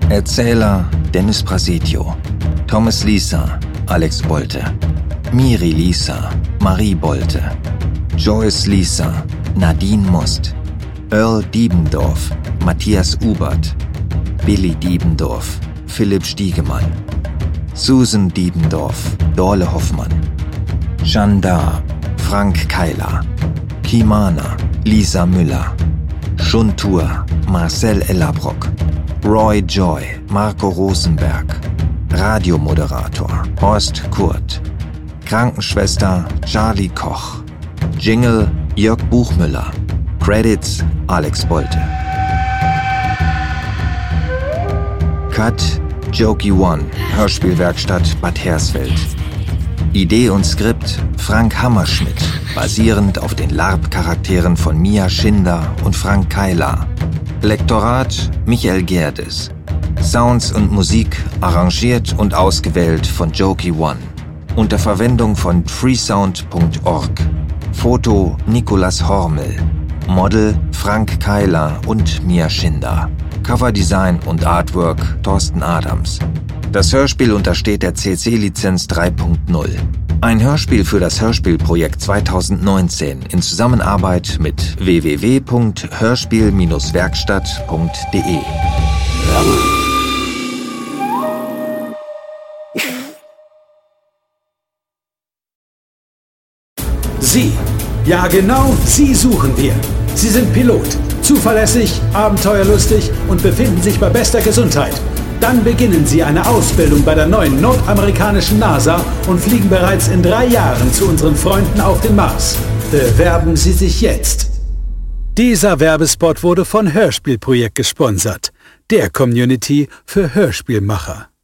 Erzähler Dennis Prasidio, Thomas Lisa, Alex Bolte, Miri Lisa, Marie Bolte, Joyce Lisa, Nadine Most, Earl Diebendorf, Matthias Ubert, Billy Diebendorf, Philipp Stiegemann, Susan Diebendorf, Dorle Hoffmann, Jandar, Frank Keiler, Kimana, Lisa Müller, Shuntur, Marcel Ellabrock, Roy Joy, Marco Rosenberg, Radiomoderator, Horst Kurt, Krankenschwester, Charlie Koch, Jingle, Jörg Buchmüller, Credits, Alex Bolte. Cut, Jokey One, Hörspielwerkstatt Bad Hersfeld. Idee und Skript, Frank Hammerschmidt, basierend auf den LARP-Charakteren von Mia Schinder und Frank Keiler. Lektorat, Michael Gerdes. Sounds und Musik, arrangiert und ausgewählt von Jokey One. Unter Verwendung von freesound.org. Foto, Nicolas Hormel. Model, Frank Keiler und Mia Schinder. Coverdesign und Artwork, Thorsten Adams. Das Hörspiel untersteht der CC-Lizenz 3.0. Ein Hörspiel für das Hörspielprojekt 2019 in Zusammenarbeit mit www.hörspiel-werkstatt.de. Sie. Ja, genau, Sie suchen wir. Sie sind Pilot, zuverlässig, abenteuerlustig und befinden sich bei bester Gesundheit. Dann beginnen Sie eine Ausbildung bei der neuen nordamerikanischen NASA und fliegen bereits in 3 Jahren zu unseren Freunden auf den Mars. Bewerben Sie sich jetzt. Dieser Werbespot wurde von Hörspielprojekt gesponsert, der Community für Hörspielmacher.